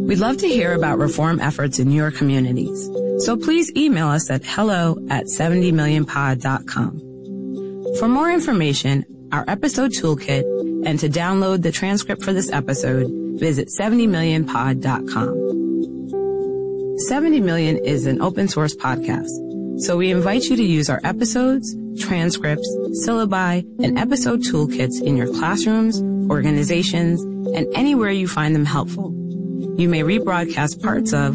We'd love to hear about reform efforts in your communities. So please email us at hello@70millionpod.com. For more information, our episode toolkit, and to download the transcript for this episode, visit 70millionpod.com. 70 Million is an open source podcast, so we invite you to use our episodes, transcripts, syllabi, and episode toolkits in your classrooms, organizations, and anywhere you find them helpful. You may rebroadcast parts of